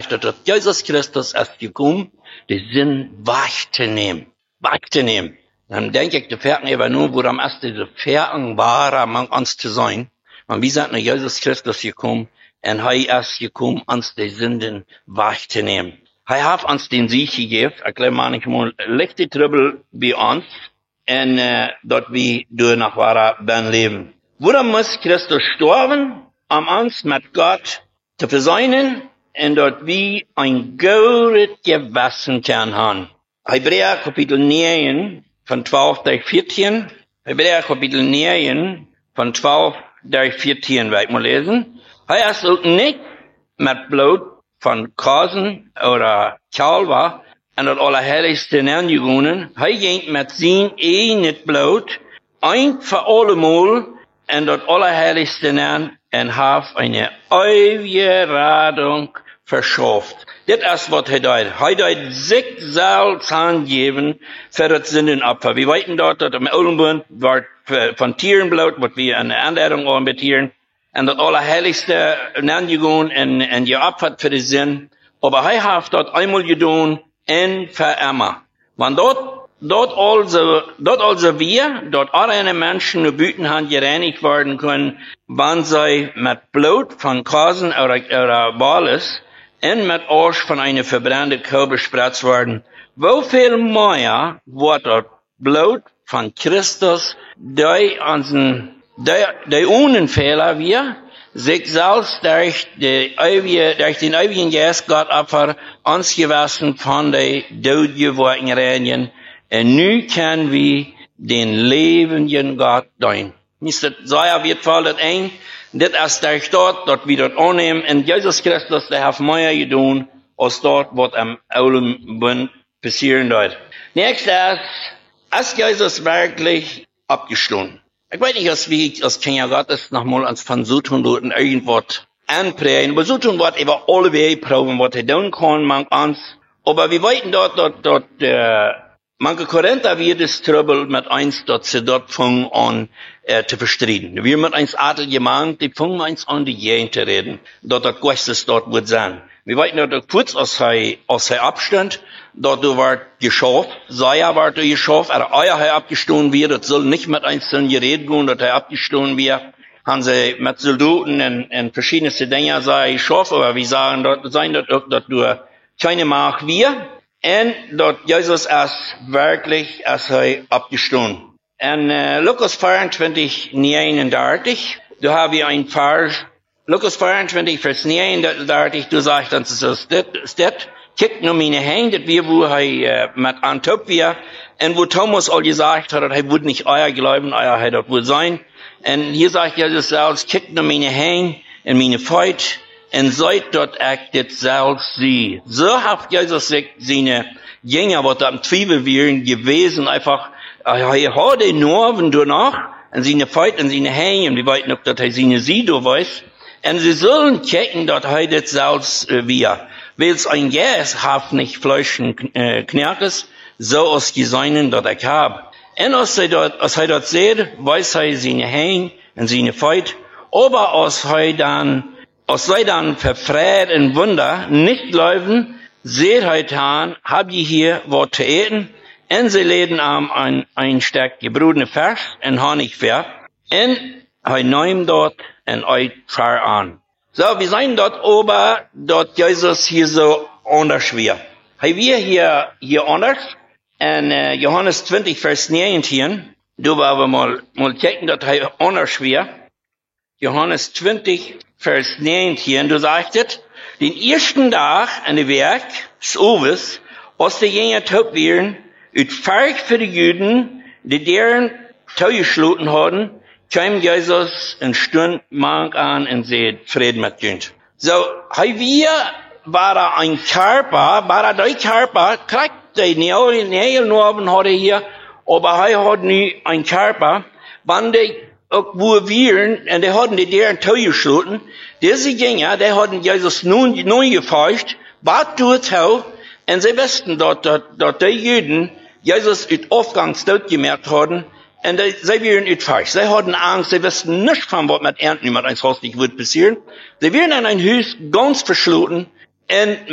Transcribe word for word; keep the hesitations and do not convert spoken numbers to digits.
dass Jesus Christus erst gekommen, die Sinn wahrzunehmen. Wahrzunehmen. Dann denke ich, die Ferken eben nur, wo am ersten die Ferken waren, man uns zu sein. Und wie sagt Jesus Christus gekommen, und er erst gekommen, uns die Sünden wahrzunehmen. Er hat uns den Sieg gegeben, erklärt manchmal, leichte Trübel bei uns, und äh, dort wie du nach wahrer Ben leben. Worum muss Christus sterben, um uns mit Gott zu versöhnen, und dort wie ein gutes Gewissen kann haben. Hebräer Kapitel neun, von zwölf durch vierzehn. Hebräer Kapitel neun, von zwölf durch vierzehn, werde ich mal lesen. Er ist auch nicht mit Blut von Kasen oder Kalber an das Allerheiligste angegangen. Er ging mit sein eigenes Blut ein für allemal an das Allerheiligste an und hat eine ewige Radung verschafft. Das ist, was er tut. Er tut sich selbst angeben für das Sündenopfer. Wir weiten dort, dass im Alten Bund wird von Tierenblut, was wir an der Anleitung auch mit Tieren, und das Allerheiligste angegangen und, und geopfert für die Sinn. Aber er hat dort einmal getan und für immer. Wenn dort, dort also, dort also wir, dort alle Menschen nur Bütenhand gereinigt werden können, wenn sie mit Blut von Kasen oder, oder Balles und mit Arsch von einer verbrannten Kuh bespritzt werden. Wie viel mehr wird das Blut von Christus durch unseren Der, der Unfehler wir, sich selbst durch, die ewige, durch den ewigen Geist Gott Opfer uns gewaschen von der totgewordenen Reinigen. Und nun können wir den lebenden Gott dienen. Nicht das sehr wertvoll, das ein, das ist durch dort, dort wir dort annehmen. Und Jesus Christus, der hat mehr getan, als dort, was am Alten Bund passieren dort. Nächstes ist, ist Jesus wirklich abgestanden? Ich weiß nicht, als wie ich als Kinder Gottes nochmal ans von so tun und irgendwas anprägen. Aber so tun wird über alle Wege proben, was er tun kann, man uns. Aber wir wollten dort, dort, dort, äh, manche Korinther wird es Trübel mit eins, dort sie dort fangen an, äh, zu verstreiten. Wir mit eins Adel gemacht, die fangen eins an, die Jähen zu reden. Dort, dort, Gottes dort wird sein. Wir wollten dort kurz aus sei, aus sei Abstand, dort wird geschafft, sei ja wird geschafft, aber euer Herr abgestohlen wird, das soll nicht mit einzelnen Geräten gehen, dass er abgestohlen wird, haben sie mit Soldaten und, und verschiedenste Dinge sei geschafft, aber wir sagen dort, sein dort auch, dass du keine Macht wir, und dort Jesus erst wirklich, als er abgestohlen. Und, äh, Lukas vierundzwanzig, neununddreißig, da habe ich ein Vers, Lukas vierundzwanzig, Vers neununddreißig, du sagst, das ist das, das, kick nur meine Hände, das wir, wo er, äh, mit Antop wir, und wo Thomas all gesagt hat, er würde nicht euer Glauben, euer Herr dort wohl sein. Und hier sagt Jesus selbst, kick nur meine Hände und meine Feut, und seid dort aktet selbst sie. So hat Jesus sich seine Jünger, was da am Zwiebel wären, gewesen, einfach, er hat den Norven danach, und seine Feut und seine Hände, und wir weiten, ob das er seine sie, du weißt, und sie sollen kicken, dort er das selbst äh, wir. Weil es ein Geist hat nicht Fleisch und äh, Knirkes, so aus die Seinen dort er hab. Und als er dort, als er dort seht, weiß er seine Hände und seine Feut, aber als er dann, als er dann verfreit und Wunder nicht laufen, seht er dann, hab ich hier was zu eten, und sie läden am ein, ein Stück gebrodene Fisch und Honigfett, und er nimmt dort und euch fahr an. So, wir sind dort oben, dort Jesus hier so anders wir. Haben wir hier, hier anders, in äh, Johannes zwanzig, Vers neunzehn, du aber mal, mal checken, dort er anders wir. Johannes zwanzig, Vers neunzehn, du sagst, den ersten Tag an der Werk, des Oves, aus der Jünger taub wären, ut Volk für die Juden, die deren Tau geschloten haben, kam Jesus eine Stunde mang an und sagt, Frieden mit uns. So, hei wir, war er ein Körper, war er der Körper, kriegt die Nägelnorben hat er hier, aber hei hat nie ein Körper, wann die, wo wir, und die hatten die deren Tau geschloten, diese Jünger, die hatten Jesus nun, nun gefeucht, bat du Tau, und sie wussten dort, dort, dort die Juden, Jesus ut Aufgangs dort gemerkt haben, und sie wären ut falsch. Sie hatten Angst, sie wussten nicht von was mit Ernten, mit eins Haus nicht wird passieren. Sie wären in ein Haus ganz verschlossen, und